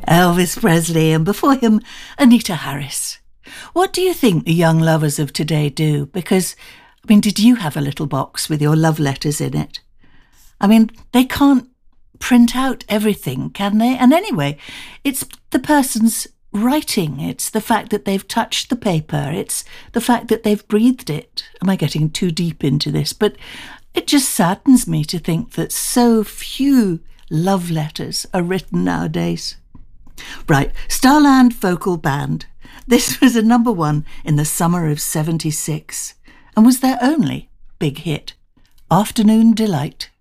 Elvis Presley, and before him, Anita Harris. What do you think the young lovers of today do? Because, did you have a little box with your love letters in it? They can't print out everything, can they? And anyway, it's the person's writing. It's the fact that they've touched the paper. It's the fact that they've breathed it. Am I getting too deep into this? But it just saddens me to think that so few love letters are written nowadays. Right, Starland Vocal Band. This was a number 1 in the summer of '76 and was their only big hit, Afternoon Delight.